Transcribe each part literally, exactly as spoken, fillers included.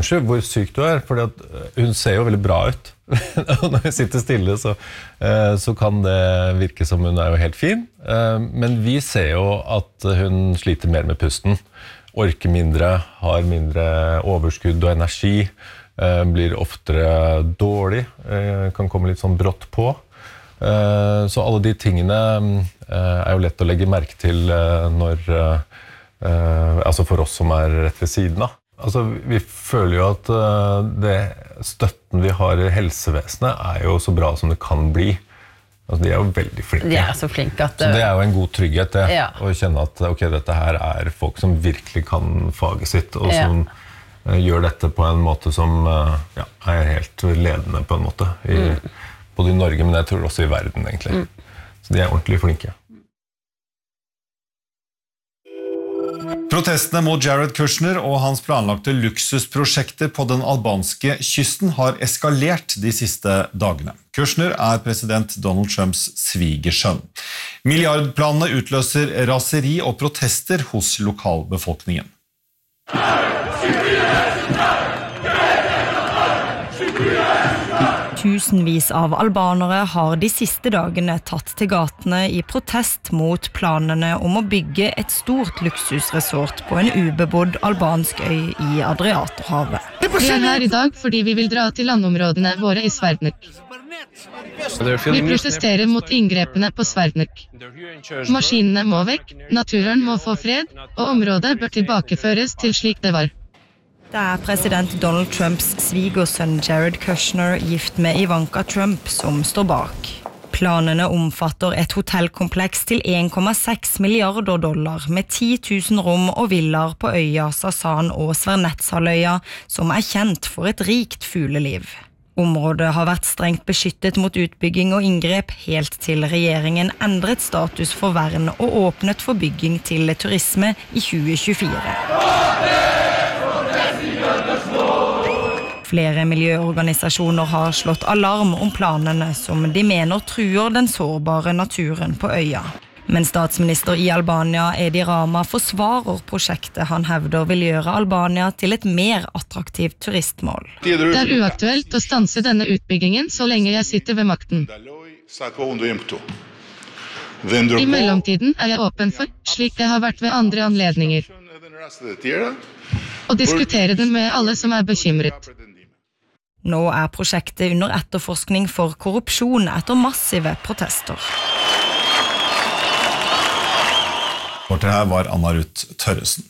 kanskje hvor syk du er, fordi at hun ser jo veldig bra ut. Når hun sitter stille, så, så kan det virke som hun er jo helt fin. Men vi ser jo at hun sliter mer med pusten. Orker mindre, har mindre overskudd og energi, blir oftere dårlig, kan komme litt sånn brått på. Så alle de tingene er jo lett å legge merke til når, altså for oss som er rett ved siden av. Altså, vi føler jo at det støtten vi har i helsevesenet er jo så bra som det kan bli. Altså, de er jo veldig flinke. De er så flinke at... Så det er jo en god trygghet det, ja. Å kjenne at ok, dette her er folk som virkelig kan faget sitt, og som ja. Gjør dette på en måte som ja, er helt ledende på en måte. I, mm. Både i Norge, men jeg tror også i verden egentlig. Mm. Så de er ordentlig flinke. Protestene mot Jared Kushner og hans planlagte luksusprosjekter på den albanske kysten har eskalert de siste dagene. Kushner er president Donald Trumps svigersønn. Milliardplanene utløser raseri og protester hos lokalbefolkningen. Tusenvis av albanere har de siste dagene tatt til gatene i protest mot planene om å bygge et stort luksusresort på en ubebodd albansk øy i Adriaterhavet. Vi er her i dag fordi vi vil dra til landområdene våre i Sverdnuk. Vi protesterer mot inngrepene på Sverdnuk. Maskinene må vekk, naturen må få fred, og området bør tilbakeføres til slik det var. Det er president Donald Trumps svigersønn Jared Kushner gift med Ivanka Trump som står bak. Planene omfatter et hotellkompleks til en komma seks milliarder dollar med ti tusen rom og villaer på øya Sasan og Svernetshaløya, som er kjent for et rikt fugleliv. Området har vært strengt beskyttet mot utbygging og inngrep helt til regjeringen endret status for vern og åpnet for bygging til turisme i tjue tjuefire. Flere miljøorganisasjoner har slått alarm om planene som de mener truer den sårbare naturen på øya. Men statsminister i Albania, Edi Rama, forsvarer prosjektet han hevder vil gjøre Albania til et mer attraktivt turistmål. Det er uaktuelt å stanse denne utbyggingen så lenge jeg sitter ved makten. I mellomtiden er jeg åpen for, slik det har vært ved andre anledninger, å diskutere den med alle som er bekymret. Nå er prosjektet under etterforskning for korrupsjon etter massive protester. Vårt her var Anna Ruth Tørresen.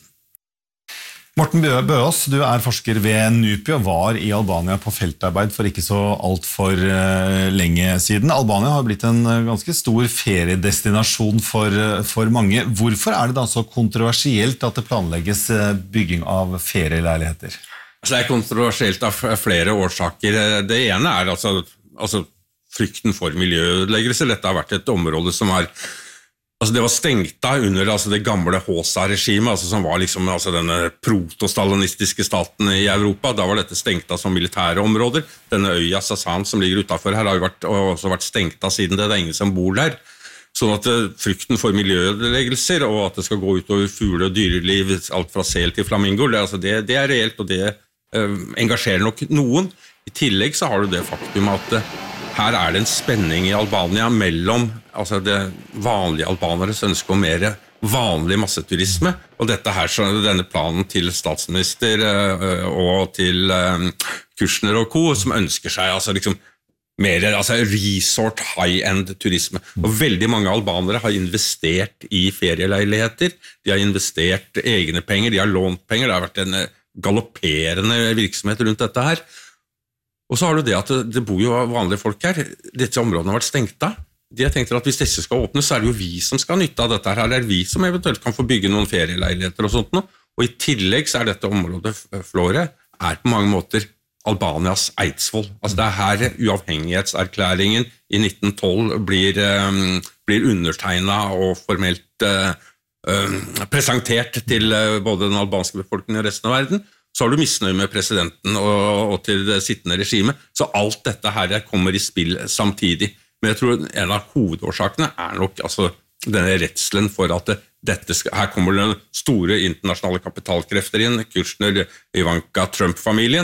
Morten Bøås, du er forsker ved NUPI og var i Albania på feltarbeid for ikke så alt for lenge siden. Albania har blitt en ganske stor feriedestinasjon for, for mange. Hvorfor er det da så kontroversielt at det planlegges bygging av ferieleiligheter? Det er kontroversielt av flere årsaker. Det ene er altså, altså frykten for miljøødeleggelser. Dette har vært et område som har altså det var stengt da under altså det gamle Håsa-regimet, altså som var liksom altså denne protostalinistiske staten i Europa. Da var dette stengt da som militære områder. Denne øya Sasan som ligger utenfor her har jo vært, også vært stengt da siden det. Det er ingen som bor der. Sånn at frykten for miljøødeleggelser og at det skal gå utover fugle- og dyreliv, alt fra sel til flamingo, det, altså det, det er reelt, og det engasjerer nok noen. I tillegg så har du det faktum at her er det en spenning i Albania mellom altså det vanlige albaneres ønske om mer vanlig masseturisme, og dette her, denne planen til statsminister og til Kushner og co, som ønsker seg altså liksom mer altså resort high-end turisme. Og veldig mange albanere har investert i ferieleiligheter, de har investert egne penger, de har lånt penger, det har vært en galopperende virksomhet rundt dette her. Og så har du det at det, det bor jo vanlige folk her. Dette området har vært stengt av. De har tenkt at hvis disse skal åpnes, så er det jo vi som skal ha nytte av dette her. Det er vi som eventuelt kan få bygge noen ferieleiligheter og sånt nå. Og i tillegg så er dette området, Flore, er på mange måter Albanias Eidsvoll. Altså det er her uavhengighetserklæringen i nitten tolv blir, um, blir undertegnet og formelt uh, um, presentert til uh, både den albanske befolkningen og resten av verden. Så har du misnøye med presidenten og, og til det sittende regimet. Så alt dette her kommer i spill samtidig. Men jeg tror en av hovedårsakene er nok altså, denne redselen for at det, dette skal, her kommer det store internasjonale kapitalkrefter inn, Kushner, Ivanka, Trump-familien.